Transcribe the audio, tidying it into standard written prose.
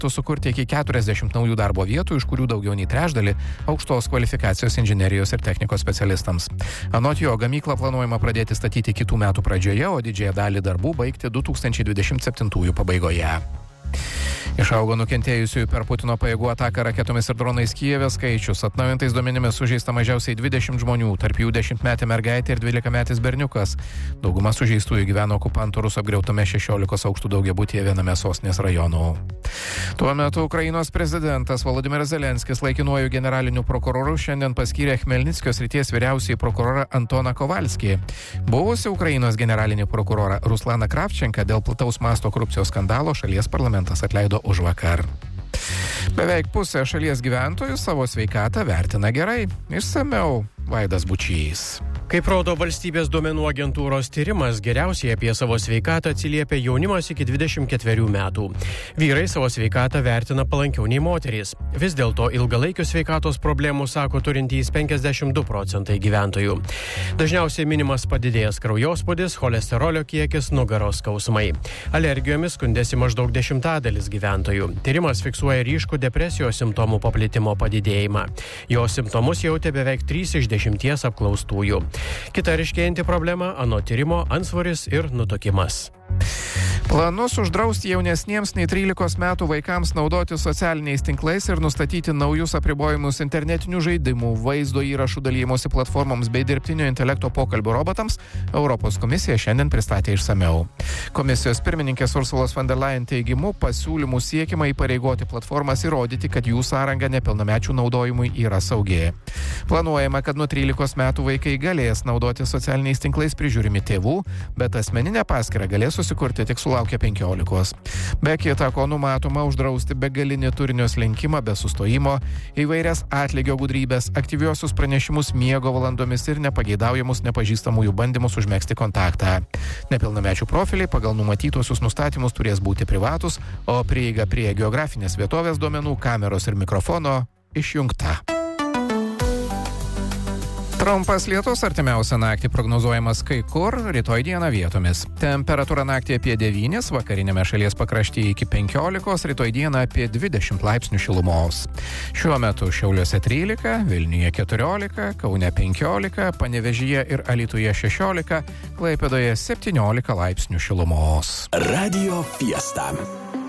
turėtų sukurti iki 40 naujų darbo vietų, iš kurių daugiau nei trečdalį aukštos kvalifikacijos inžinerijos ir technikos specialistams. Anot jo, gamyklą planuojama pradėti statyti kitų metų pradžioje, o didžiąją dalį darbų baigti 2027 pabaigoje. Išaugo nukentėjusiųjų per Putino pajėgų ataką raketomis ir dronais Kijeve skaičius. Atnaujintais duomenimis sužeista mažiausiai 20 žmonių, tarp jų 10-metė mergaitė ir 12-metis berniukas. Dauguma sužeistųjų gyveno okupantų Rusų apgriautame 16 aukštų daugiabutyje viename sostinės rajonų. Tuo metu Ukrainos prezidentas Volodymyras Zelenskis laikinuoju generaliniu prokuroru šiandien paskyrė Chmelnickio srities vyriausiąjį prokurorą Antoną Kovalskį. Buvusi Ukrainos generalinį prokurorą Ruslaną Kravčenką dėl plataus masto korupcijos skandalo šalies parlamentas atleido užvakar. Beveik pusė šalies gyventojų savo sveikatą vertina gerai. Išsamiau Vaidas Bučys. Kaip rodo valstybės duomenų agentūros tyrimas, geriausiai apie savo sveikatą atsiliepia jaunimas iki 24 metų. Vyrai savo sveikatą vertina palankiau nei moterys. Vis dėlto ilgalaikių sveikatos problemų sako turintys 52% gyventojų. Dažniausiai minimas padidėjęs kraujospūdis, cholesterolio kiekis, nugaros skausmai. Alergijomis skundėsi maždaug 10% gyventojų. Tyrimas fiksuoja ryškų depresijos simptomų paplitimo padidėjimą. Jo simptomus jautė beveik 3 iš 10 apklaustųjų. Kita ryškėjanti problema – anot tyrimo antsvoris ir nutukimas. Planus uždrausti jaunesniems nei 13 metų vaikams naudoti socialiniais tinklais ir nustatyti naujus apribojimus internetinių žaidimų, vaizdo įrašų dalymosi platformoms bei dirbtinio intelekto pokalbių robotams Europos komisija šiandien pristatė išsamiau. Komisijos pirmininkės Ursulos von der Leyen teigimu pasiūlymų siekiama įpareigoti platformas įrodyti, kad jų sąranga nepilnamečių naudojimui yra saugi. Planuojama, kad nuo 13 metų vaikai galės naudoti socialiniais tinklais prižiūrimi tėvų, bet asmeninę paskyrą galės susikurti tik sulaukę 15. Be kita ko numatoma uždrausti begalinį turinio slenkimą be sustojimo, įvairias atlygio gudrybės, aktyviuosius pranešimus miego valandomis ir nepageidaujamus nepažįstamųjų bandymus užmegzti kontaktą. Nepilnamečių profiliai pagal numatytuosius nustatymus turės būti privatus, o prieiga prie geografinės vietovės duomenų, kameros ir mikrofono išjungta. Trumpas lietus artimiausią naktį prognozuojamas kai kur, rytoj dieną vietomis. Temperatūra naktį apie 9, vakarinėme šalies pakraštyje iki 15, rytoj dieną apie 20 laipsnių šilumos. Šiuo metu Šiauliuose 13, Vilniuje 14, Kaune 15, Panevėžyje ir Alytuje 16, Klaipėdoje 17 laipsnių šilumos. Radio Fiesta.